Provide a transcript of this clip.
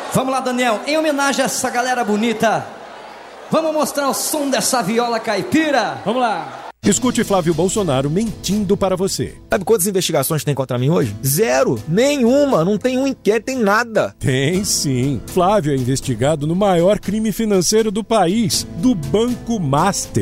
Vamos lá, Daniel, em homenagem a essa galera bonita, vamos mostrar o som dessa viola caipira. Vamos lá. Escute Flávio Bolsonaro mentindo para você. Sabe quantas investigações tem contra mim hoje? 0, nenhuma, não tem um inquérito, tem nada. Tem sim. Flávio é investigado no maior crime financeiro do país, do Banco Master.